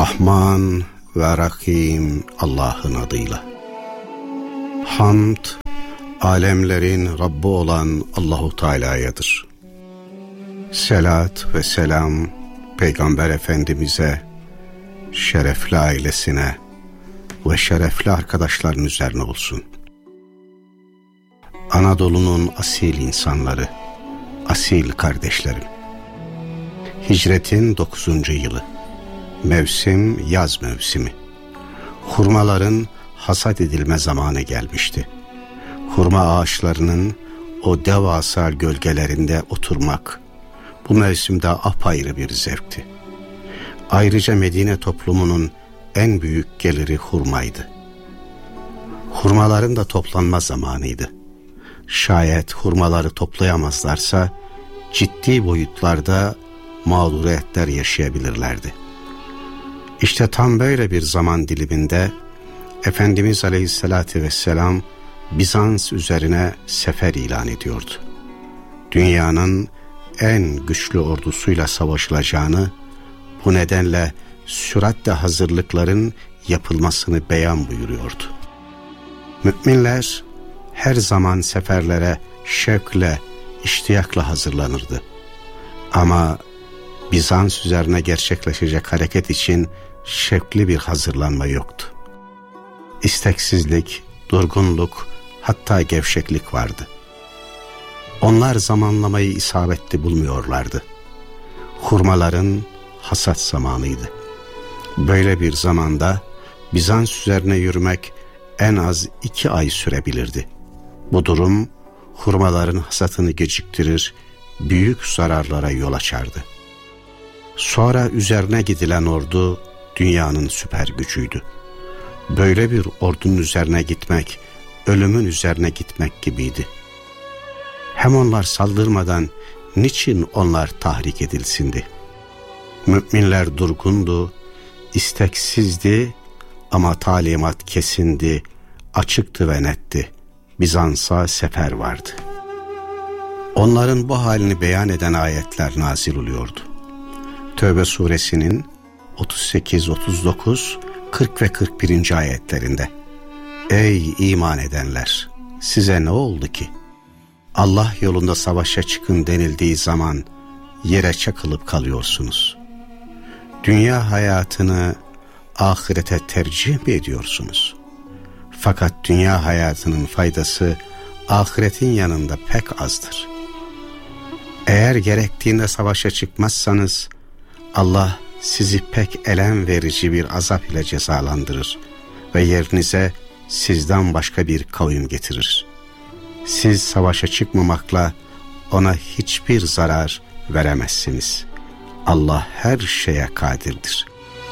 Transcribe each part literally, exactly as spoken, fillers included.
Rahman ve Rahim Allah'ın adıyla. Hamd, alemlerin Rabbi olan Allahu Teala'yadır. Selat ve selam Peygamber Efendimiz'e, şerefli ailesine ve şerefli arkadaşların üzerine olsun. Anadolu'nun asil insanları, asil kardeşlerim. Hicretin dokuzuncu yılı. Mevsim yaz mevsimi. Hurmaların hasat edilme zamanı gelmişti. Hurma ağaçlarının o devasa gölgelerinde oturmak bu mevsimde apayrı bir zevkti. Ayrıca Medine toplumunun en büyük geliri hurmaydı. Hurmaların da toplanma zamanıydı. Şayet hurmaları toplayamazlarsa ciddi boyutlarda mağduriyetler yaşayabilirlerdi. İşte tam böyle bir zaman diliminde Efendimiz Aleyhisselatü Vesselam Bizans üzerine sefer ilan ediyordu. Dünyanın en güçlü ordusuyla savaşılacağını, bu nedenle süratle hazırlıkların yapılmasını beyan buyuruyordu. Müminler her zaman seferlere şevkle, iştiyakla hazırlanırdı. Ama Bizans üzerine gerçekleşecek hareket için şevkli bir hazırlanma yoktu. İsteksizlik, durgunluk, hatta gevşeklik vardı. Onlar zamanlamayı isabetli bulmuyorlardı. Hurmaların hasat zamanıydı. Böyle bir zamanda Bizans üzerine yürümek en az iki ay sürebilirdi. Bu durum hurmaların hasatını geciktirir, büyük zararlara yol açardı. Sonra üzerine gidilen ordu dünyanın süper gücüydü. Böyle bir ordunun üzerine gitmek, ölümün üzerine gitmek gibiydi. Hem onlar saldırmadan niçin onlar tahrik edilsindi? Müminler durgundu, isteksizdi ama talimat kesindi, açıktı ve netti. Bizans'a sefer vardı. Onların bu halini beyan eden ayetler nazil oluyordu. Tövbe suresinin otuz sekiz, otuz dokuz, kırk ve kırk birinci ayetlerinde: Ey iman edenler! Size ne oldu ki? Allah yolunda savaşa çıkın denildiği zaman yere çakılıp kalıyorsunuz. Dünya hayatını ahirete tercih mi ediyorsunuz? Fakat dünya hayatının faydası ahiretin yanında pek azdır. Eğer gerektiğinde savaşa çıkmazsanız Allah sizi pek elem verici bir azap ile cezalandırır ve yerinize sizden başka bir kavim getirir. Siz savaşa çıkmamakla ona hiçbir zarar veremezsiniz. Allah her şeye kadirdir.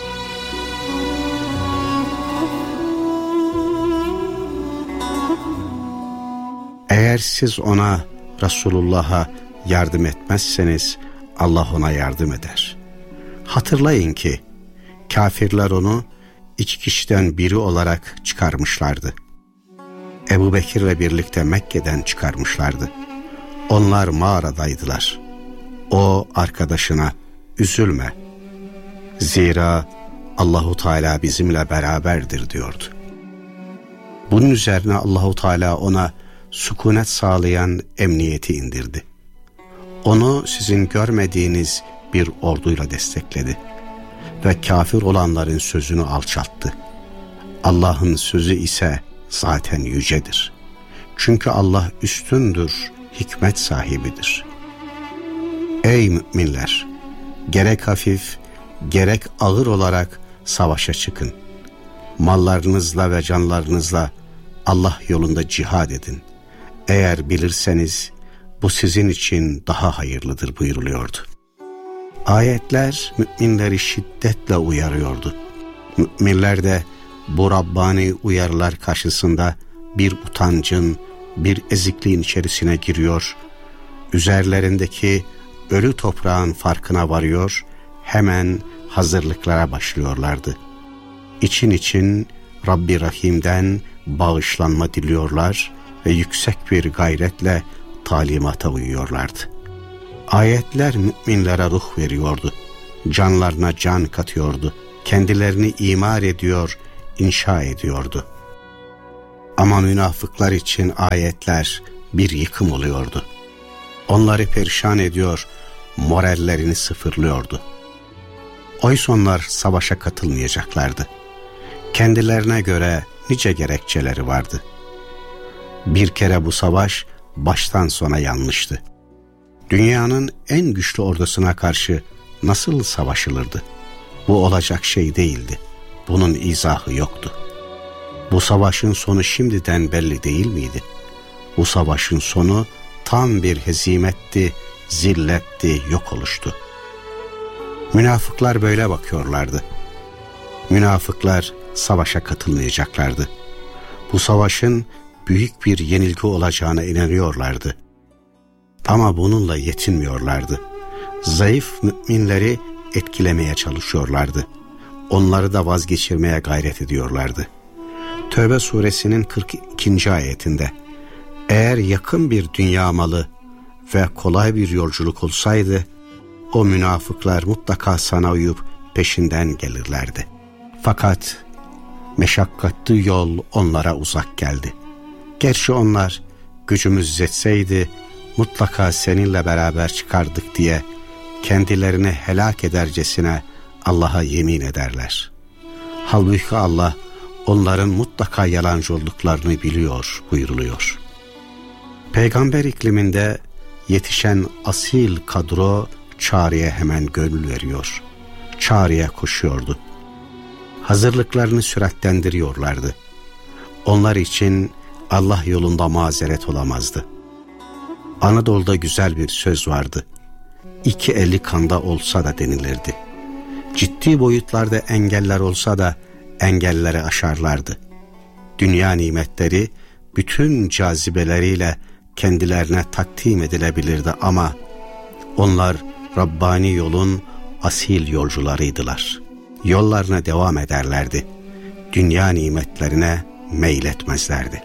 Eğer siz ona, Resulullah'a yardım etmezseniz Allah ona yardım eder. Hatırlayın ki kafirler onu iki kişiden biri olarak çıkarmışlardı. Ebu Bekir'le birlikte Mekke'den çıkarmışlardı. Onlar mağaradaydılar. O arkadaşına üzülme, zira Allahu Teala bizimle beraberdir diyordu. Bunun üzerine Allahu Teala ona sükunet sağlayan emniyeti indirdi. Onu sizin görmediğiniz bir orduyla destekledi ve kafir olanların sözünü alçalttı. Allah'ın sözü ise zaten yücedir. Çünkü Allah üstündür, hikmet sahibidir. Ey müminler! Gerek hafif, gerek ağır olarak savaşa çıkın. Mallarınızla ve canlarınızla Allah yolunda cihad edin. Eğer bilirseniz bu sizin için daha hayırlıdır buyuruluyordu. Ayetler müminleri şiddetle uyarıyordu. Müminler de bu Rabbani uyarılar karşısında bir utancın, bir ezikliğin içerisine giriyor, üzerlerindeki ölü toprağın farkına varıyor, hemen hazırlıklara başlıyorlardı. İçin için Rabbi Rahim'den bağışlanma diliyorlar ve yüksek bir gayretle talimata uyuyorlardı. Ayetler müminlere ruh veriyordu, canlarına can katıyordu, kendilerini imar ediyor, inşa ediyordu. Ama münafıklar için ayetler bir yıkım oluyordu. Onları perişan ediyor, morallerini sıfırlıyordu. Oysa onlar savaşa katılmayacaklardı. Kendilerine göre nice gerekçeleri vardı. Bir kere bu savaş baştan sona yanmıştı. Dünyanın en güçlü ordusuna karşı nasıl savaşılırdı? Bu olacak şey değildi. Bunun izahı yoktu. Bu savaşın sonu şimdiden belli değil miydi? Bu savaşın sonu tam bir hezimetti, zilletti, yok oluştu. Münafıklar böyle bakıyorlardı. Münafıklar savaşa katılmayacaklardı. Bu savaşın büyük bir yenilgi olacağına inanıyorlardı. Ama bununla yetinmiyorlardı. Zayıf müminleri etkilemeye çalışıyorlardı. Onları da vazgeçirmeye gayret ediyorlardı. Tövbe suresinin kırk ikinci ayetinde, eğer yakın bir dünya malı ve kolay bir yolculuk olsaydı, o münafıklar mutlaka sana uyup peşinden gelirlerdi. Fakat meşakkatli yol onlara uzak geldi. Gerçi onlar gücümüz yetseydi mutlaka seninle beraber çıkardık diye kendilerini helak edercesine Allah'a yemin ederler. Halbuki Allah onların mutlaka yalancı olduklarını biliyor buyuruluyor. Peygamber ikliminde yetişen asil kadro çağrıya hemen gönül veriyor. Çağrıya koşuyordu. Hazırlıklarını süratlendiriyorlardı. Onlar için Allah yolunda mazeret olamazdı. Anadolu'da güzel bir söz vardı. İki eli kanda olsa da denilirdi. Ciddi boyutlarda engeller olsa da engelleri aşarlardı. Dünya nimetleri bütün cazibeleriyle kendilerine takdim edilebilirdi ama onlar Rabbani yolun asil yolcularıydılar. Yollarına devam ederlerdi. Dünya nimetlerine meyletmezlerdi.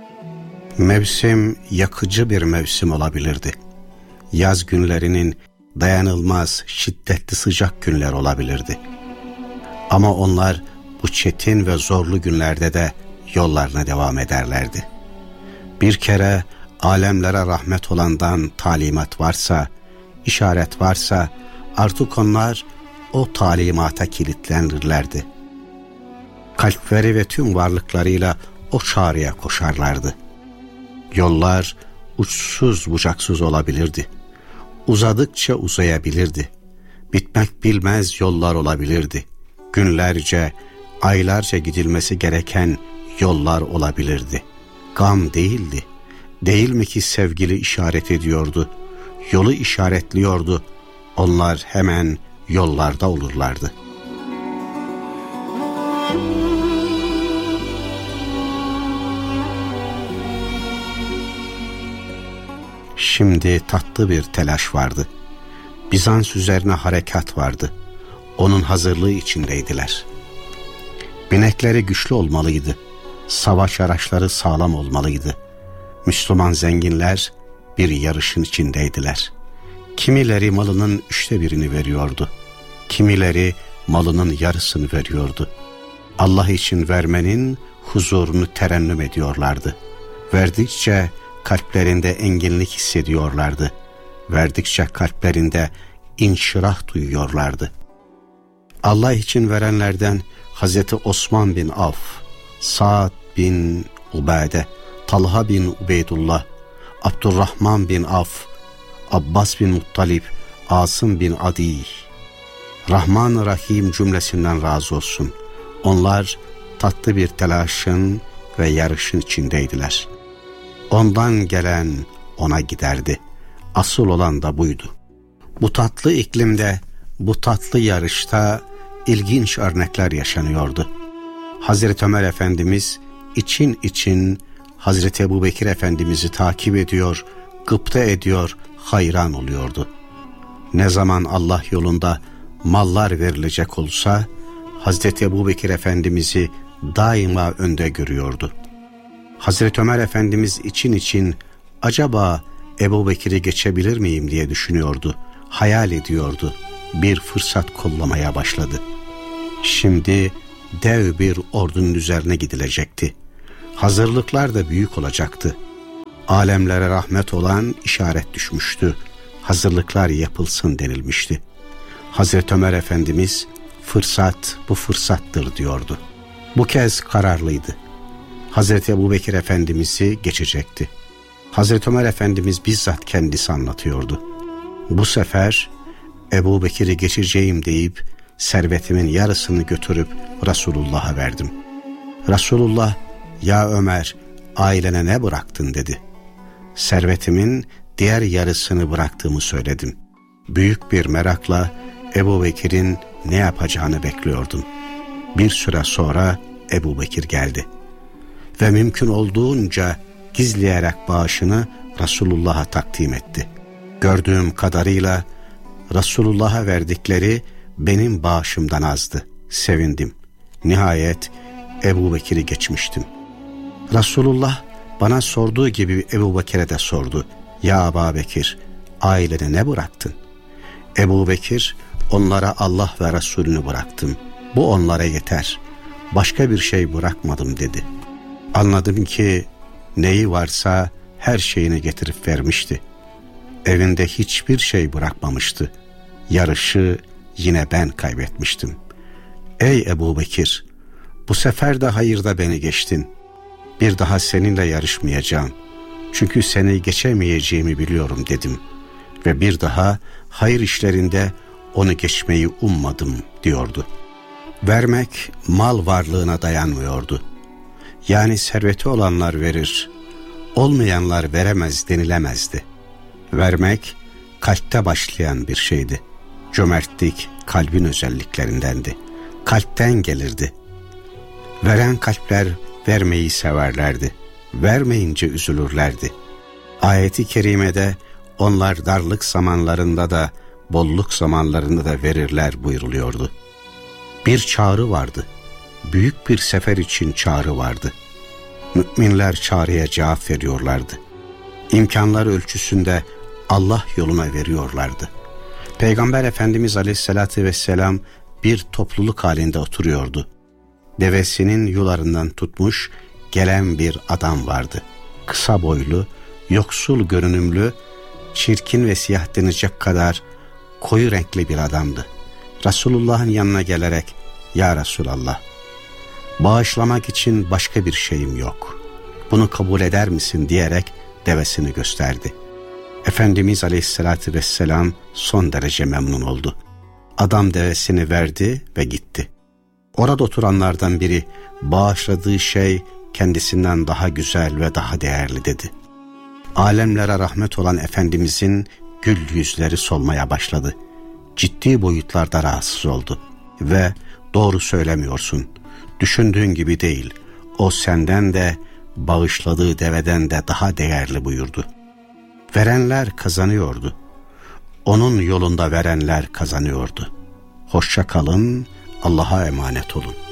Mevsim yakıcı bir mevsim olabilirdi. Yaz günlerinin dayanılmaz şiddetli sıcak günler olabilirdi. Ama onlar bu çetin ve zorlu günlerde de yollarına devam ederlerdi. Bir kere alemlere rahmet olandan talimat varsa, işaret varsa artık onlar o talimata kilitlenirlerdi. Kalpleri ve tüm varlıklarıyla o çağrıya koşarlardı. Yollar uçsuz bucaksız olabilirdi. Uzadıkça uzayabilirdi. Bitmek bilmez yollar olabilirdi. Günlerce, aylarca gidilmesi gereken yollar olabilirdi. Gam değildi. Değil mi ki sevgili işaret ediyordu, yolu işaretliyordu. Onlar hemen yollarda olurlardı. Şimdi tatlı bir telaş vardı. Bizans üzerine harekat vardı. Onun hazırlığı içindeydiler. Binekleri güçlü olmalıydı. Savaş araçları sağlam olmalıydı. Müslüman zenginler bir yarışın içindeydiler. Kimileri malının üçte birini veriyordu. Kimileri malının yarısını veriyordu. Allah için vermenin huzurunu terennüm ediyorlardı. Verdikçe kalplerinde enginlik hissediyorlardı. Verdikçe kalplerinde inşirah duyuyorlardı. Allah için verenlerden Hazreti Osman bin Af, Sa'd bin Ubade, Talha bin Ubeydullah, Abdurrahman bin Af, Abbas bin Muttalib, Asım bin Adi, Rahman-ı Rahim cümlesinden razı olsun. Onlar tatlı bir telaşın ve yarışın içindeydiler. Ondan gelen ona giderdi. Asıl olan da buydu. Bu tatlı iklimde, bu tatlı yarışta ilginç örnekler yaşanıyordu. Hazreti Ömer Efendimiz için için Hazreti Ebubekir Efendimiz'i takip ediyor, gıpta ediyor, hayran oluyordu. Ne zaman Allah yolunda mallar verilecek olsa Hazreti Ebubekir Efendimiz'i daima önde görüyordu. Hazreti Ömer Efendimiz için için acaba Ebubekir'i geçebilir miyim diye düşünüyordu, hayal ediyordu. Bir fırsat kollamaya başladı. Şimdi dev bir ordunun üzerine gidilecekti. Hazırlıklar da büyük olacaktı. Alemlere rahmet olan işaret düşmüştü. Hazırlıklar yapılsın denilmişti. Hazreti Ömer Efendimiz fırsat bu fırsattır diyordu. Bu kez kararlıydı. Hazreti Ebubekir Efendimiz'i geçecekti. Hazreti Ömer Efendimiz bizzat kendisi anlatıyordu. Bu sefer Ebubekir'i geçeceğim deyip servetimin yarısını götürüp Resulullah'a verdim. Resulullah, ya Ömer, ailene ne bıraktın dedi. Servetimin diğer yarısını bıraktığımı söyledim. Büyük bir merakla Ebubekir'in ne yapacağını bekliyordum. Bir süre sonra Ebubekir geldi ve mümkün olduğunca gizleyerek bağışını Resulullah'a takdim etti. Gördüğüm kadarıyla Resulullah'a verdikleri benim bağışımdan azdı. Sevindim. Nihayet Ebubekir'i geçmiştim. Resulullah bana sorduğu gibi Ebubekir'e de sordu. Ya Ebubekir, ailene ne bıraktın? Ebubekir, onlara Allah ve Resulünü bıraktım. Bu onlara yeter. Başka bir şey bırakmadım dedi. Anladım ki neyi varsa her şeyini getirip vermişti. Evinde hiçbir şey bırakmamıştı. Yarışı yine ben kaybetmiştim. Ey Ebubekir, bu sefer de hayırda beni geçtin. Bir daha seninle yarışmayacağım. Çünkü seni geçemeyeceğimi biliyorum dedim. Ve bir daha hayır işlerinde onu geçmeyi ummadım diyordu. Vermek mal varlığına dayanmıyordu. Yani serveti olanlar verir, olmayanlar veremez denilemezdi. Vermek kalpte başlayan bir şeydi. Cömertlik kalbin özelliklerindendi. Kalpten gelirdi. Veren kalpler vermeyi severlerdi. Vermeyince üzülürlerdi. Ayet-i kerimede onlar darlık zamanlarında da bolluk zamanlarında da verirler buyuruluyordu. Bir çağrı vardı. Büyük bir sefer için çağrı vardı. Müminler çağrıya cevap veriyorlardı. İmkanlar ölçüsünde Allah yoluna veriyorlardı. Peygamber Efendimiz Aleyhisselatü Vesselam bir topluluk halinde oturuyordu. Devesinin yularından tutmuş gelen bir adam vardı. Kısa boylu, yoksul görünümlü, çirkin ve siyah denecek kadar koyu renkli bir adamdı. Resulullah'ın yanına gelerek, ya Resulallah, bağışlamak için başka bir şeyim yok. Bunu kabul eder misin diyerek devesini gösterdi. Efendimiz Aleyhisselatü Vesselam son derece memnun oldu. Adam devesini verdi ve gitti. Orada oturanlardan biri, bağışladığı şey kendisinden daha güzel ve daha değerli dedi. Alemlere rahmet olan Efendimizin gül yüzleri solmaya başladı. Ciddi boyutlarda rahatsız oldu ve doğru söylemiyorsun, düşündüğün gibi değil, o senden de bağışladığı deveden de daha değerli buyurdu. Verenler kazanıyordu. Onun yolunda verenler kazanıyordu. Hoşça kalın, Allah'a emanet olun.